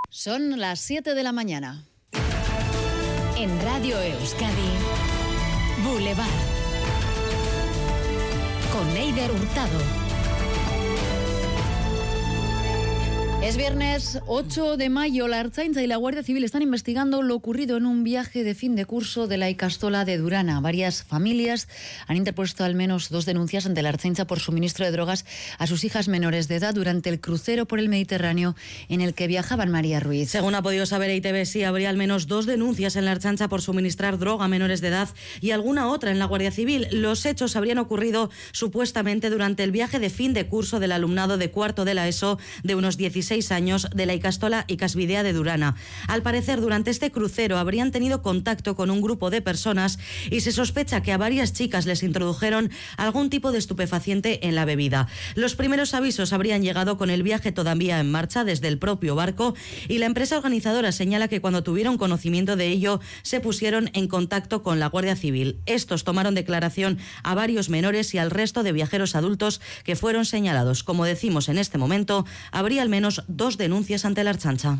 Son las 7 de la mañana. En Radio Euskadi, Boulevard. Con Eider Hurtado. Es viernes 8 de mayo. La Ertzaintza y la Guardia Civil están investigando lo ocurrido en un viaje de fin de curso de la Ikastola de Durana. Varias familias han interpuesto al menos 2 denuncias ante la Ertzaintza por suministro de drogas a sus hijas menores de edad durante el crucero por el Mediterráneo en el que viajaban María Ruiz. Según ha podido saber EITB, sí, habría al menos 2 denuncias en la Ertzaintza por suministrar droga a menores de edad y alguna otra en la Guardia Civil. Los hechos habrían ocurrido supuestamente durante el viaje de fin de curso del alumnado de cuarto de la ESO de unos 16 años de la Ikastola Ikasbidea de Durana. Al parecer, durante este crucero habrían tenido contacto con un grupo de personas y se sospecha que a varias chicas les introdujeron algún tipo de estupefaciente en la bebida. Los primeros avisos habrían llegado con el viaje todavía en marcha desde el propio barco y la empresa organizadora señala que cuando tuvieron conocimiento de ello se pusieron en contacto con la Guardia Civil. Estos tomaron declaración a varios menores y al resto de viajeros adultos que fueron señalados. Como decimos en este momento, habría al menos 2 denuncias ante la Ertzaintza.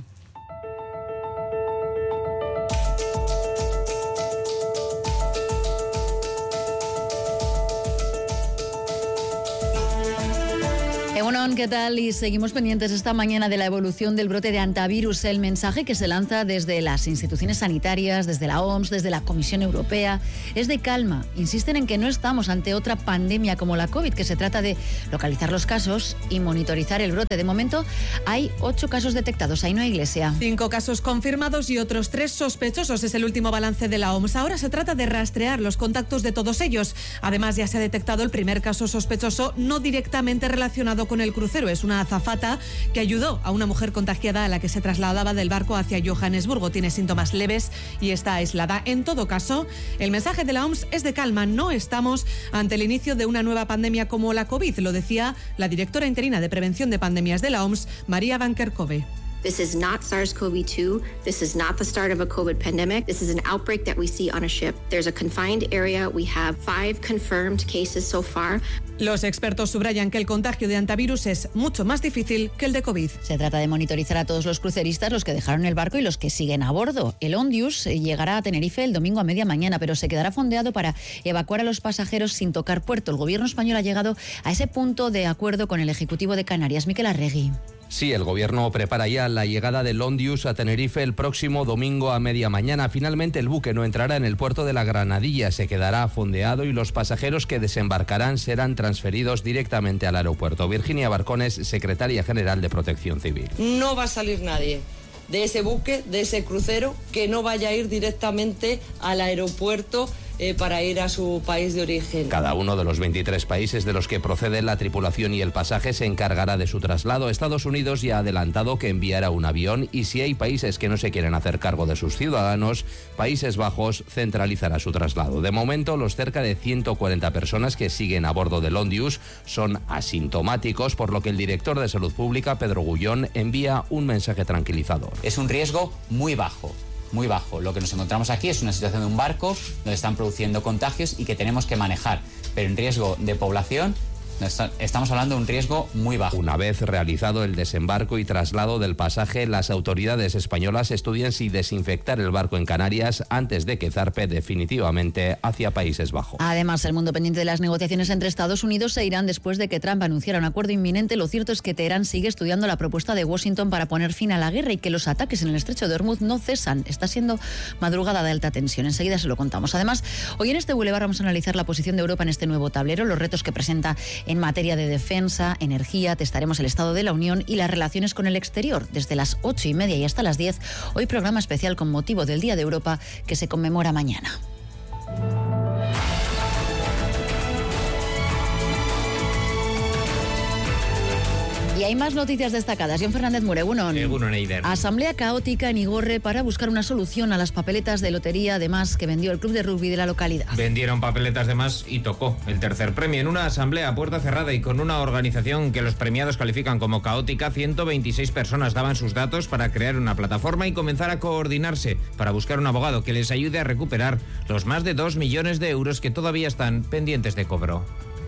Bueno, ¿qué tal? Y seguimos pendientes esta mañana de la evolución del brote de hantavirus. El mensaje que se lanza desde las instituciones sanitarias, desde la OMS, desde la Comisión Europea, es de calma. Insisten en que no estamos ante otra pandemia como la COVID, que se trata de localizar los casos y monitorizar el brote. De momento hay 8 casos detectados. Ainhoa Iglesia. 5 casos confirmados y otros 3 sospechosos. Es el último balance de la OMS. Ahora se trata de rastrear los contactos de todos ellos. Además, ya se ha detectado el primer caso sospechoso no directamente relacionado con el crucero. Es una azafata que ayudó a una mujer contagiada a la que se trasladaba del barco hacia Johannesburgo. Tiene síntomas leves y está aislada. En todo caso, el mensaje de la OMS es de calma. No estamos ante el inicio de una nueva pandemia como la COVID. Lo decía la directora interina de Prevención de Pandemias de la OMS, María Van Kerkhove. This is not SARS-CoV-2. This is not the start of a COVID pandemic. This is an outbreak that we see on a ship. There's a confined area. We have 5 confirmed cases so far. Los expertos subrayan que el contagio de hantavirus es mucho más difícil que el de COVID. Se trata de monitorizar a todos los cruceristas, los que dejaron el barco y los que siguen a bordo. El Ondius llegará a Tenerife el domingo a media mañana, pero se quedará fondeado para evacuar a los pasajeros sin tocar puerto. El gobierno español ha llegado a ese punto de acuerdo con el Ejecutivo de Canarias. Miquel Arregui. Sí, el gobierno prepara ya la llegada del Ondius a Tenerife el próximo domingo a media mañana. Finalmente el buque no entrará en el puerto de la Granadilla, se quedará fondeado y los pasajeros que desembarcarán serán transferidos directamente al aeropuerto. Virginia Barcones, secretaria general de Protección Civil. No va a salir nadie de ese buque, de ese crucero, que no vaya a ir directamente al aeropuerto para ir a su país de origen. Cada uno de los 23 países de los que procede la tripulación y el pasaje se encargará de su traslado. Estados Unidos ya ha adelantado que enviará un avión y si hay países que no se quieren hacer cargo de sus ciudadanos, Países Bajos centralizará su traslado. De momento, los cerca de 140 personas que siguen a bordo del Ondius son asintomáticos, por lo que el director de Salud Pública, Pedro Gullón, envía un mensaje tranquilizador. Es un riesgo muy bajo. Muy bajo. Lo que nos encontramos aquí es una situación de un barco donde están produciendo contagios y que tenemos que manejar, pero en riesgo de población estamos hablando de un riesgo muy bajo. Una vez realizado el desembarco y traslado del pasaje, las autoridades españolas estudian si desinfectar el barco en Canarias antes de que zarpe definitivamente hacia Países Bajos. Además, el mundo pendiente de las negociaciones entre Estados Unidos e Irán después de que Trump anunciara un acuerdo inminente. Lo cierto es que Teherán sigue estudiando la propuesta de Washington para poner fin a la guerra y que los ataques en el estrecho de Hormuz no cesan. Está siendo madrugada de alta tensión. Enseguida se lo contamos. Además, hoy en este Boulevard vamos a analizar la posición de Europa en este nuevo tablero, los retos que presenta en materia de defensa, energía. Testaremos el estado de la Unión y las relaciones con el exterior. Desde las 8:30 y hasta las 10, hoy programa especial con motivo del Día de Europa que se conmemora mañana. Y hay más noticias destacadas. John Fernández Mure, Egunon. Egunon, Eider. Asamblea caótica en Igorre para buscar una solución a las papeletas de lotería de más que vendió el club de rugby de la localidad. Vendieron papeletas de más y tocó el tercer premio. En una asamblea a puerta cerrada y con una organización que los premiados califican como caótica, 126 personas daban sus datos para crear una plataforma y comenzar a coordinarse para buscar un abogado que les ayude a recuperar los más de 2 millones de euros que todavía están pendientes de cobro.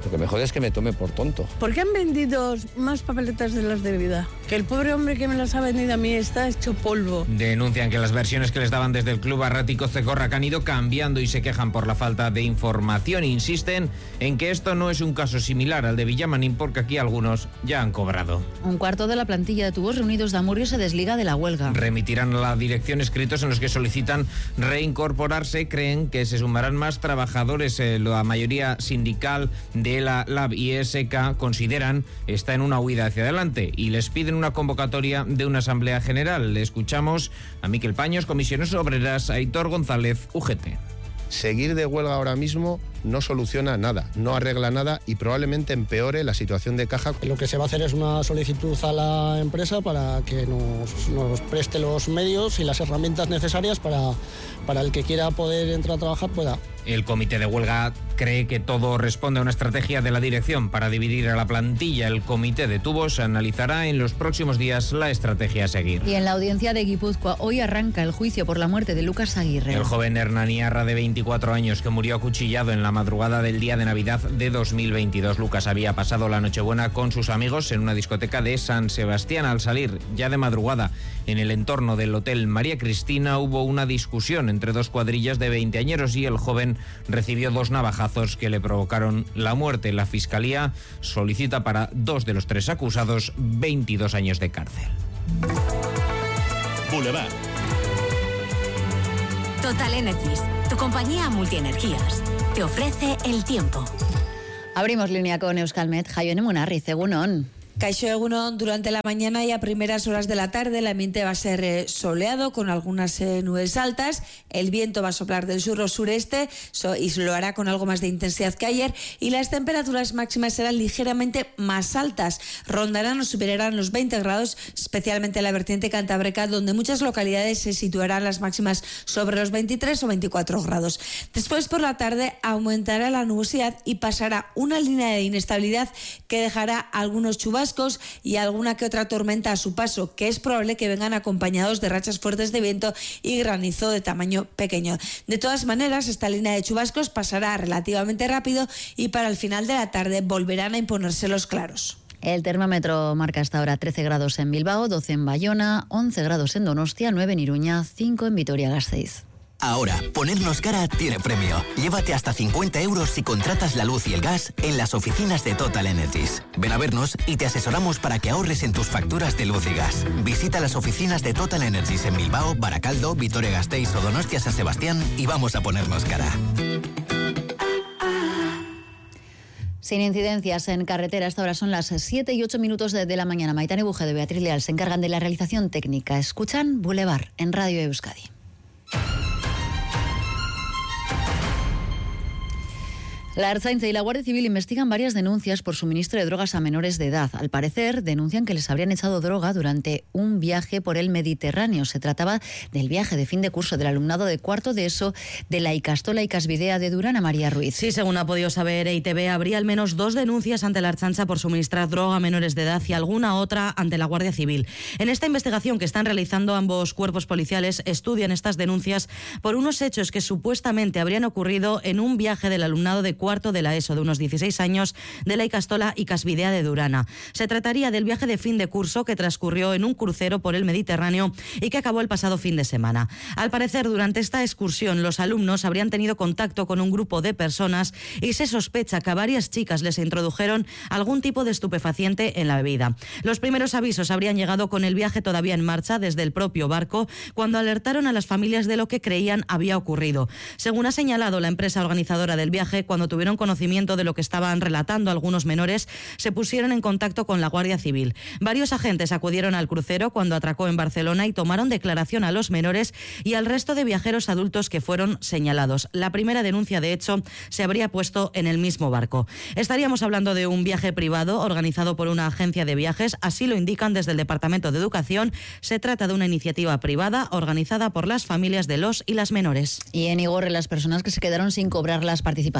Lo que me jode es que me tome por tonto. ¿Por qué han vendido más papeletas de las de vida? Que el pobre hombre que me las ha vendido a mí está hecho polvo. Denuncian que las versiones que les daban desde el Club Arrático Cecorrac han ido cambiando y se quejan por la falta de información. Insisten en que esto no es un caso similar al de Villamanín porque aquí algunos ya han cobrado. Un cuarto de la plantilla de Tubos Reunidos de Amurrio se desliga de la huelga. Remitirán a la dirección escritos en los que solicitan reincorporarse. Creen que se sumarán más trabajadores. La mayoría sindical de la LAB y ESK consideran está en una huida hacia adelante y les piden una convocatoria de una asamblea general. Le escuchamos a Miquel Paños, Comisiones Obreras, Aitor González, UGT. Seguir de huelga ahora mismo no soluciona nada, no arregla nada y probablemente empeore la situación de caja. Lo que se va a hacer es una solicitud a la empresa para que nos preste los medios y las herramientas necesarias para el que quiera poder entrar a trabajar pueda. El comité de huelga cree que todo responde a una estrategia de la dirección para dividir a la plantilla. El comité de tubos analizará en los próximos días la estrategia a seguir. Y en la audiencia de Guipúzcoa hoy arranca el juicio por la muerte de Lucas Aguirre. El joven Hernaniarra de 24 años que murió acuchillado en la madrugada del día de Navidad de 2022. Lucas había pasado la Nochebuena con sus amigos en una discoteca de San Sebastián. Al salir ya de madrugada en el entorno del Hotel María Cristina hubo una discusión entre dos cuadrillas de veinteañeros y el joven recibió 2 navajazos que le provocaron la muerte. La Fiscalía solicita para 2 de los 3 acusados 22 años de cárcel. Boulevard. Total Energies, tu compañía multienergías, te ofrece el tiempo. Abrimos línea con Euskalmet. Jaione Munarriz, egunon. Kaixo egunon, durante la mañana y a primeras horas de la tarde el ambiente va a ser soleado con algunas nubes altas. El viento va a soplar del sur o sureste y lo hará con algo más de intensidad que ayer y las temperaturas máximas serán ligeramente más altas. Rondarán o superarán los 20 grados, especialmente en la vertiente cantábrica, donde muchas localidades se situarán las máximas sobre los 23 o 24 grados. Después por la tarde aumentará la nubosidad y pasará una línea de inestabilidad que dejará algunos chubascos y alguna que otra tormenta a su paso, que es probable que vengan acompañados de rachas fuertes de viento y granizo de tamaño pequeño. De todas maneras, esta línea de chubascos pasará relativamente rápido y para el final de la tarde volverán a imponerse los claros. El termómetro marca hasta ahora 13 grados en Bilbao, 12 en Bayona, 11 grados en Donostia, 9 en Iruña, 5 en Vitoria-Gasteiz. Ahora, ponernos cara tiene premio. Llévate hasta 50 euros si contratas la luz y el gas en las oficinas de Total Energies. Ven a vernos y te asesoramos para que ahorres en tus facturas de luz y gas. Visita las oficinas de Total Energies en Bilbao, Baracaldo, Vitoria-Gasteiz o Donostia-San Sebastián y vamos a ponernos cara. Sin incidencias en carretera, hasta ahora son las 7 y 8 minutos de la mañana. Maitane Bujedo y Beatriz Leal se encargan de la realización técnica. Escuchan Boulevard en Radio Euskadi. La Ertzaintza y la Guardia Civil investigan varias denuncias por suministro de drogas a menores de edad. Al parecer, denuncian que les habrían echado droga durante un viaje por el Mediterráneo. Se trataba del viaje de fin de curso del alumnado de cuarto de ESO de la Ikastola Ikasbidea de Durán, a María Ruiz. Sí, según ha podido saber EITV, habría al menos 2 denuncias ante la Ertzaintza por suministrar droga a menores de edad y alguna otra ante la Guardia Civil. En esta investigación que están realizando ambos cuerpos policiales, estudian estas denuncias por unos hechos que supuestamente habrían ocurrido en un viaje del alumnado de cuarto de la ESO de unos 16 años de la Ikastola Ikasbidea de Durana. Se trataría del viaje de fin de curso que transcurrió en un crucero por el Mediterráneo y que acabó el pasado fin de semana. Al parecer, durante esta excursión, los alumnos habrían tenido contacto con un grupo de personas y se sospecha que a varias chicas les introdujeron algún tipo de estupefaciente en la bebida. Los primeros avisos habrían llegado con el viaje todavía en marcha desde el propio barco, cuando alertaron a las familias de lo que creían había ocurrido. Según ha señalado la empresa organizadora del viaje, cuando tuvieron conocimiento de lo que estaban relatando algunos menores, se pusieron en contacto con la Guardia Civil. Varios agentes acudieron al crucero cuando atracó en Barcelona y tomaron declaración a los menores y al resto de viajeros adultos que fueron señalados. La primera denuncia, de hecho, se habría puesto en el mismo barco. Estaríamos hablando de un viaje privado organizado por una agencia de viajes, así lo indican desde el Departamento de Educación. Se trata de una iniciativa privada organizada por las familias de los y las menores. Y en Igorre, las personas que se quedaron sin cobrar las participaciones del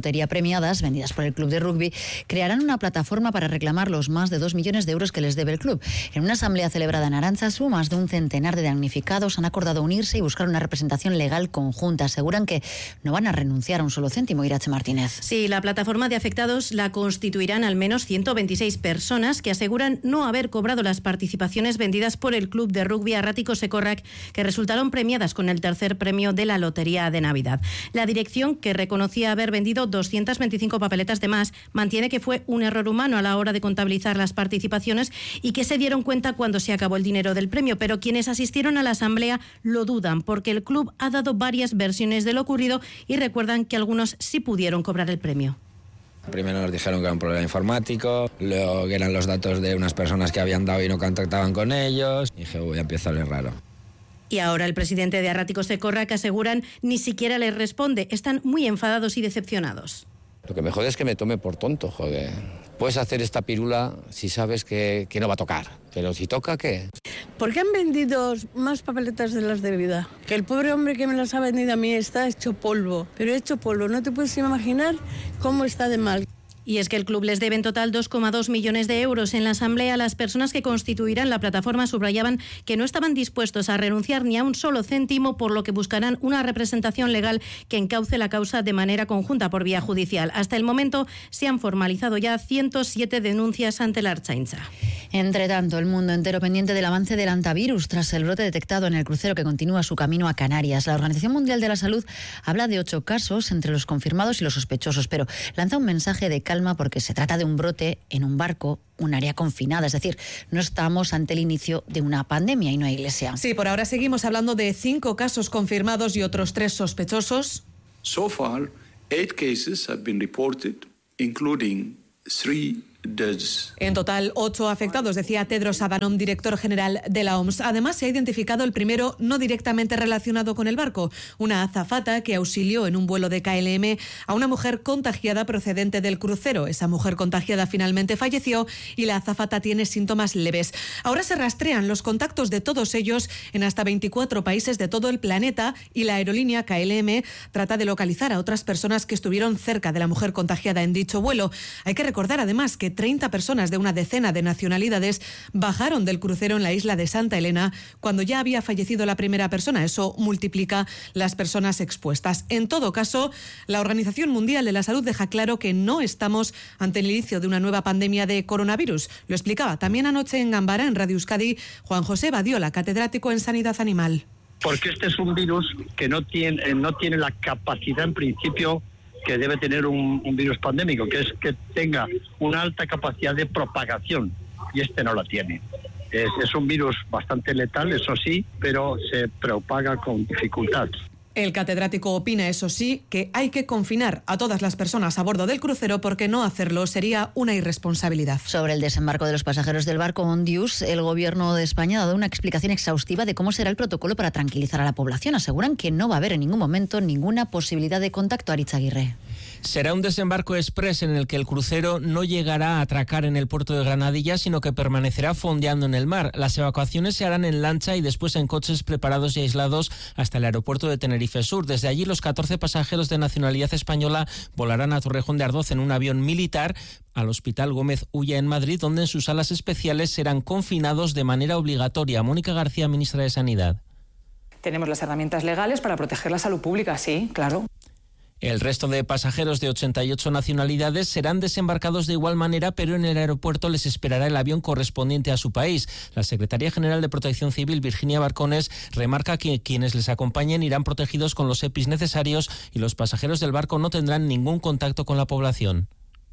lotería premiadas, vendidas por el club de rugby, crearán una plataforma para reclamar los más de 2 millones de euros que les debe el club. En una asamblea celebrada en Aránzazu, más de un centenar de damnificados han acordado unirse y buscar una representación legal conjunta. Aseguran que no van a renunciar a un solo céntimo. Irache Martínez. Sí, la plataforma de afectados la constituirán al menos 126 personas que aseguran no haber cobrado las participaciones vendidas por el club de rugby Arrático Sekorrak, que resultaron premiadas con el tercer premio de la lotería de Navidad. La dirección, que reconocía haber vendido 225 papeletas de más, mantiene que fue un error humano a la hora de contabilizar las participaciones y que se dieron cuenta cuando se acabó el dinero del premio, pero quienes asistieron a la asamblea lo dudan porque el club ha dado varias versiones de lo ocurrido y recuerdan que algunos sí pudieron cobrar el premio. Primero nos dijeron que era un problema informático, luego que eran los datos de unas personas que habían dado y no contactaban con ellos. Y dije, uy, empieza a oler raro. Y ahora el presidente de Arrático Sekorrak, aseguran, ni siquiera les responde. Están muy enfadados y decepcionados. Lo que me jode es que me tome por tonto, joder. Puedes hacer esta pirula si sabes que no va a tocar, pero si toca, ¿qué? ¿Por qué han vendido más papeletas de las de vida? Que el pobre hombre que me las ha vendido a mí está hecho polvo, pero hecho polvo. No te puedes imaginar cómo está de mal. Y es que el club les debe en total 2,2 millones de euros. En la asamblea, las personas que constituirán la plataforma subrayaban que no estaban dispuestos a renunciar ni a un solo céntimo, por lo que buscarán una representación legal que encauce la causa de manera conjunta por vía judicial. Hasta el momento se han formalizado ya 107 denuncias ante la Ertzaintza. Entre tanto, el mundo entero pendiente del avance del hantavirus tras el brote detectado en el crucero que continúa su camino a Canarias. La Organización Mundial de la Salud habla de 8 casos entre los confirmados y los sospechosos, pero lanza un mensaje de calma porque se trata de un brote en un barco, un área confinada, es decir, no estamos ante el inicio de una pandemia y no hay iglesia. Sí, por ahora seguimos hablando de 5 casos confirmados y otros 3 sospechosos. So far, 8 cases have been reported, including 3 deaths. En total, 8 afectados, decía Tedros Adhanom, director general de la OMS. Además, se ha identificado el primero no directamente relacionado con el barco, una azafata que auxilió en un vuelo de KLM a una mujer contagiada procedente del crucero. Esa mujer contagiada finalmente falleció y la azafata tiene síntomas leves. Ahora se rastrean los contactos de todos ellos en hasta 24 países de todo el planeta y la aerolínea KLM trata de localizar a otras personas que estuvieron cerca de la mujer contagiada en dicho vuelo. Hay que recordar además que 30 personas de una decena de nacionalidades bajaron del crucero en la isla de Santa Elena cuando ya había fallecido la primera persona. Eso multiplica las personas expuestas. En todo caso, la Organización Mundial de la Salud deja claro que no estamos ante el inicio de una nueva pandemia de coronavirus. Lo explicaba también anoche en Gambara, en Radio Euskadi, Juan José Badiola, catedrático en Sanidad Animal. Porque este es un virus que no tiene la capacidad, en principio, que debe tener un virus pandémico, que es que tenga una alta capacidad de propagación, y este no la tiene. Es un virus bastante letal, eso sí, pero se propaga con dificultad. El catedrático opina, eso sí, que hay que confinar a todas las personas a bordo del crucero porque no hacerlo sería una irresponsabilidad. Sobre el desembarco de los pasajeros del barco Ondius, el Gobierno de España ha dado una explicación exhaustiva de cómo será el protocolo para tranquilizar a la población. Aseguran que no va a haber en ningún momento ninguna posibilidad de contacto. Aritz Aguirre. Será un desembarco express en el que el crucero no llegará a atracar en el puerto de Granadilla, sino que permanecerá fondeando en el mar. Las evacuaciones se harán en lancha y después en coches preparados y aislados hasta el aeropuerto de Tenerife Sur. Desde allí, los 14 pasajeros de nacionalidad española volarán a Torrejón de Ardoz en un avión militar al Hospital Gómez Ulla en Madrid, donde en sus salas especiales serán confinados de manera obligatoria. Mónica García, ministra de Sanidad. Tenemos las herramientas legales para proteger la salud pública, sí, claro. El resto de pasajeros de 88 nacionalidades serán desembarcados de igual manera, pero en el aeropuerto les esperará el avión correspondiente a su país. La Secretaría General de Protección Civil, Virginia Barcones, remarca que quienes les acompañen irán protegidos con los EPIs necesarios y los pasajeros del barco no tendrán ningún contacto con la población.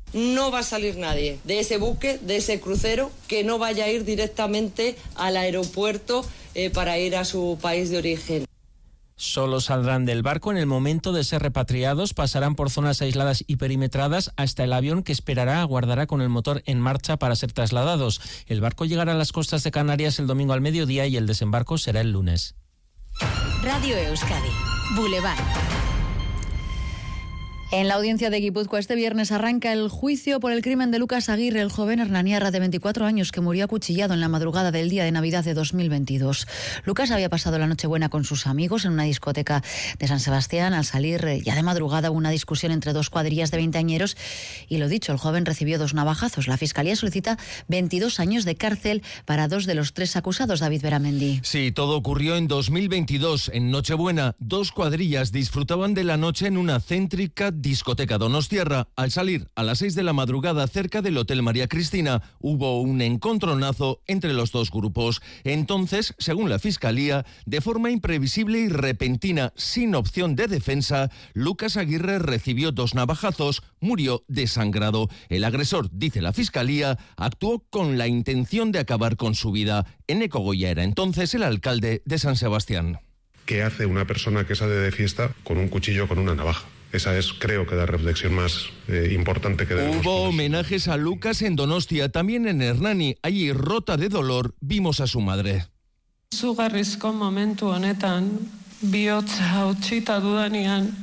No va a salir nadie de ese buque, de ese crucero, que no vaya a ir directamente al aeropuerto para ir a su país de origen. Solo saldrán del barco en el momento de ser repatriados, pasarán por zonas aisladas y perimetradas hasta el avión que aguardará con el motor en marcha para ser trasladados. El barco llegará a las costas de Canarias el domingo al mediodía y el desembarco será el lunes. Radio Euskadi, Boulevard. En la audiencia de Guipúzcoa este viernes arranca el juicio por el crimen de Lucas Aguirre, el joven hernaniarra de 24 años que murió acuchillado en la madrugada del día de Navidad de 2022. Lucas había pasado la Nochebuena con sus amigos en una discoteca de San Sebastián. Al salir ya de madrugada hubo una discusión entre dos cuadrillas de veinteañeros y lo dicho, el joven recibió 2 navajazos. La Fiscalía solicita 22 años de cárcel para 2 de los 3 acusados. David Beramendi. Sí, todo ocurrió en 2022. En Nochebuena, 2 cuadrillas disfrutaban de la noche en una céntrica discoteca donostiarra. Al salir a las 6 de la madrugada cerca del Hotel María Cristina, hubo un encontronazo entre los 2 grupos. Entonces, según la Fiscalía, de forma imprevisible y repentina, sin opción de defensa, Lucas Aguirre recibió 2 navajazos, murió desangrado. El agresor, dice la Fiscalía, actuó con la intención de acabar con su vida. Eneco Goya era entonces el alcalde de San Sebastián. ¿Qué hace una persona que sale de fiesta con un cuchillo, con una navaja? Esa es, creo que, la reflexión más importante que debemos. Hubo homenajes a Lucas en Donostia, también en Hernani. Allí, rota de dolor, vimos a su madre. Zugarrizko momentu honetan, bihotza hautsita dudanean.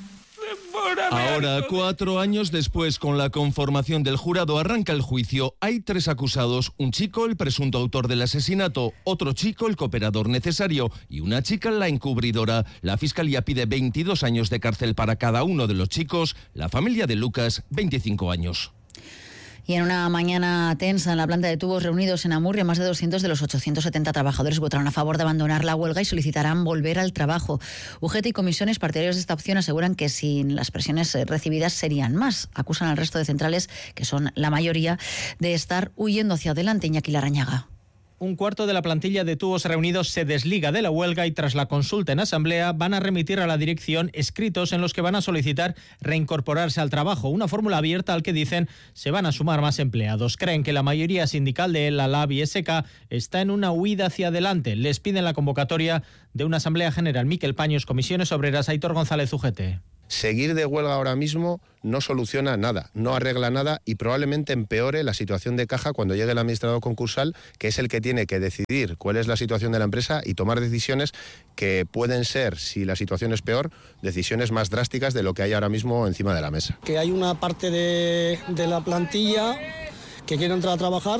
Ahora, 4 años después, con la conformación del jurado, arranca el juicio. Hay 3 acusados, un chico, el presunto autor del asesinato, otro chico, el cooperador necesario, y una chica, la encubridora. La Fiscalía pide 22 años de cárcel para cada uno de los chicos, la familia de Lucas, 25 años. Y en una mañana tensa en la planta de tubos reunidos en Amurrio, más de 200 de los 870 trabajadores votaron a favor de abandonar la huelga y solicitarán volver al trabajo. UGT y comisiones partidarios de esta opción aseguran que sin las presiones recibidas serían más. Acusan al resto de centrales, que son la mayoría, de estar huyendo hacia adelante. Iñaki Larrañaga. Un cuarto de la plantilla de tubos reunidos se desliga de la huelga y tras la consulta en asamblea van a remitir a la dirección escritos en los que van a solicitar reincorporarse al trabajo, una fórmula abierta al que dicen se van a sumar más empleados. Creen que la mayoría sindical de la LAB y SK está en una huida hacia adelante. Les piden la convocatoria de una asamblea general. Miquel Paños, Comisiones Obreras, Aitor González, UGT. Seguir de huelga ahora mismo no soluciona nada, no arregla nada y probablemente empeore la situación de caja cuando llegue el administrador concursal, que es el que tiene que decidir cuál es la situación de la empresa y tomar decisiones que pueden ser, si la situación es peor, decisiones más drásticas de lo que hay ahora mismo encima de la mesa. Que hay una parte de la plantilla que quiere entrar a trabajar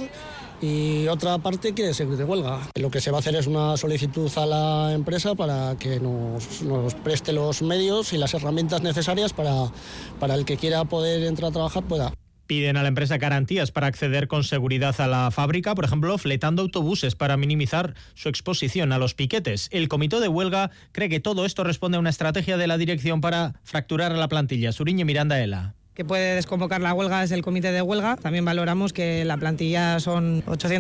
y otra parte quiere seguir de huelga. Lo que se va a hacer es una solicitud a la empresa para que nos preste los medios y las herramientas necesarias para el que quiera poder entrar a trabajar pueda. Piden a la empresa garantías para acceder con seguridad a la fábrica, por ejemplo, fletando autobuses para minimizar su exposición a los piquetes. El comité de huelga cree que todo esto responde a una estrategia de la dirección para fracturar a la plantilla. Suriñe Miranda Ela. Que puede desconvocar la huelga es el comité de huelga. También valoramos que la plantilla son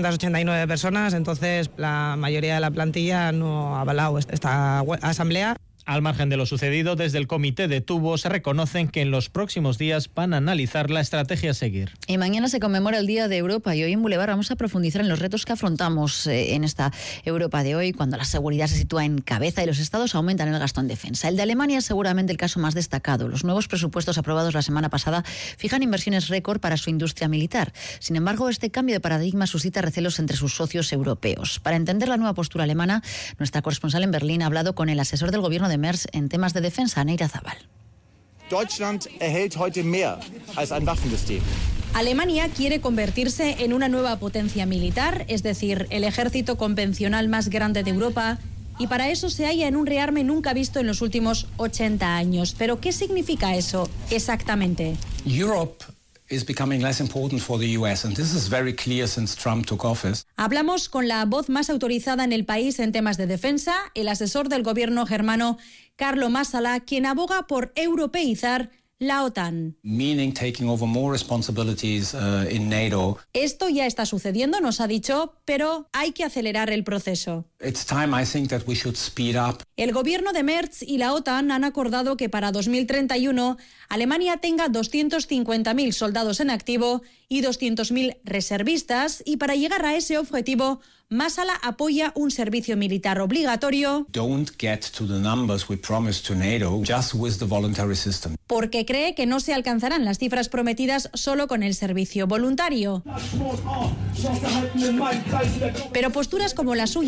889 personas, entonces la mayoría de la plantilla no ha avalado esta asamblea. Al margen de lo sucedido, desde el comité de tubos se reconocen que en los próximos días van a analizar la estrategia a seguir. Y mañana se conmemora el Día de Europa y hoy en Boulevard vamos a profundizar en los retos que afrontamos en esta Europa de hoy, cuando la seguridad se sitúa en cabeza y los estados aumentan el gasto en defensa. El de Alemania es seguramente el caso más destacado. Los nuevos presupuestos aprobados la semana pasada fijan inversiones récord para su industria militar. Sin embargo, este cambio de paradigma suscita recelos entre sus socios europeos. Para entender la nueva postura alemana, nuestra corresponsal en Berlín ha hablado con el asesor del gobierno de Merz en temas de defensa, Neira Zabal. Deutschland erhält heute mehr als ein Waffensystem. Alemania quiere convertirse en una nueva potencia militar, es decir, el ejército convencional más grande de Europa, y para eso se halla en un rearme nunca visto en los últimos 80 años. Pero, ¿qué significa eso exactamente? Europe is becoming less important for the US, and this is very clear since Trump took office. Hablamos con la voz más autorizada en el país en temas de defensa, el asesor del gobierno germano, Carlo Massala, quien aboga por europeizar la OTAN. Meaning taking over more responsibilities in NATO. Esto ya está sucediendo, nos ha dicho, pero hay que acelerar el proceso. It's time, I think, that we should speed up. El gobierno de Merz y la OTAN han acordado que para 2031 Alemania tenga 250.000 soldados en activo y 200.000 reservistas, y para llegar a ese objetivo, Massala apoya un servicio militar obligatorio. Don't get to the numbers we promised to NATO just with the voluntary system. Porque cree que no se alcanzarán las cifras prometidas solo con el servicio voluntario. Pero posturas como la suya han provocado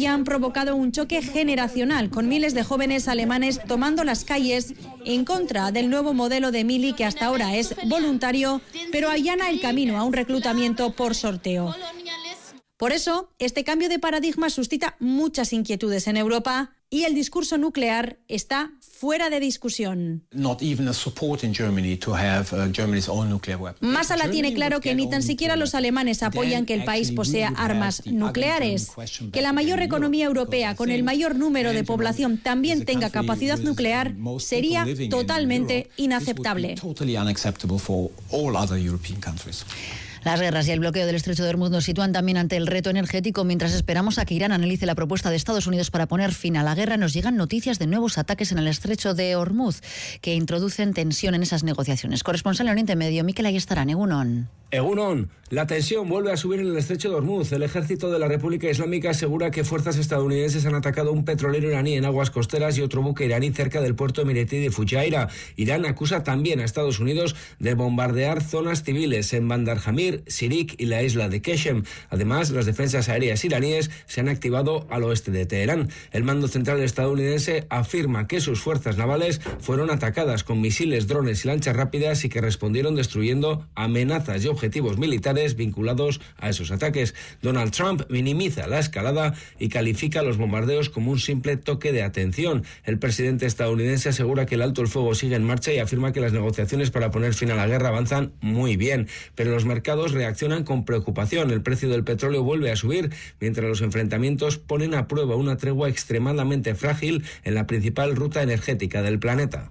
provocado un choque generacional, con miles de jóvenes alemanes tomando las calles en contra del nuevo modelo de mili, que hasta ahora es voluntario, pero allana el camino a un reclutamiento por sorteo. Por eso, este cambio de paradigma suscita muchas inquietudes en Europa y el discurso nuclear está fuera de discusión. Massa la tiene claro que ni tan siquiera los alemanes apoyan que el país posea armas nucleares. Que la mayor economía europea, con el mayor número de población, también tenga capacidad nuclear sería totalmente inaceptable. Las guerras y el bloqueo del estrecho de Hormuz nos sitúan también ante el reto energético. Mientras esperamos a que Irán analice la propuesta de Estados Unidos para poner fin a la guerra, nos llegan noticias de nuevos ataques en el estrecho de Hormuz que introducen tensión en esas negociaciones. Corresponsal en Oriente Medio, Mikel Ayestarán, Egunon. Egunon, la tensión vuelve a subir en el estrecho de Hormuz. El ejército de la República Islámica asegura que fuerzas estadounidenses han atacado un petrolero iraní en aguas costeras y otro buque iraní cerca del puerto emiratí de Fujairah. Irán acusa también a Estados Unidos de bombardear zonas civiles en Bandar Hamir, Sirik y la isla de Keshem. Además, las defensas aéreas iraníes se han activado al oeste de Teherán. El mando central estadounidense afirma que sus fuerzas navales fueron atacadas con misiles, drones y lanchas rápidas y que respondieron destruyendo amenazas y objetivos militares vinculados a esos ataques. Donald Trump minimiza la escalada y califica los bombardeos como un simple toque de atención. El presidente estadounidense asegura que el alto el fuego sigue en marcha y afirma que las negociaciones para poner fin a la guerra avanzan muy bien, pero los mercados reaccionan con preocupación. El precio del petróleo vuelve a subir, mientras los enfrentamientos ponen a prueba una tregua extremadamente frágil en la principal ruta energética del planeta.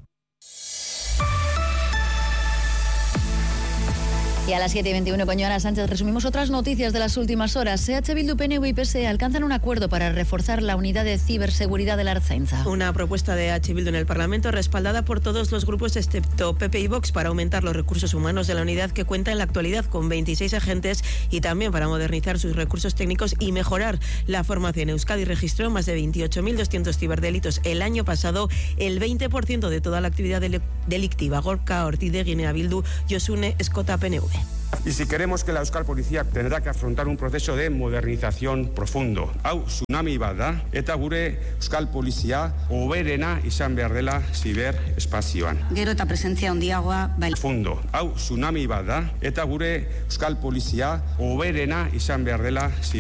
Y a las 7:21 con Joana Sánchez resumimos otras noticias de las últimas horas. EH Bildu, PNV y PSE alcanzan un acuerdo para reforzar la unidad de ciberseguridad de la Ertzaintza. Una propuesta de EH Bildu en el Parlamento respaldada por todos los grupos excepto PP y Vox para aumentar los recursos humanos de la unidad, que cuenta en la actualidad con 26 agentes, y también para modernizar sus recursos técnicos y mejorar la formación. Euskadi registró más de 28.200 ciberdelitos el año pasado, el 20% de toda la actividad delictiva. Gorka Ortidegi, EH Bildu, Josune Escota, PNV. Y si queremos que la Euskal Policía tendrá que afrontar un proceso de modernización profundo. Hau tsunami bat da, eta gure Euskal Polizia hoberena izan behar dela ziberespazioan. Gero eta presentzia handiagoa bai. Profundo. Hau tsunami bat da, eta gure Euskal Polizia hoberena izan behar dela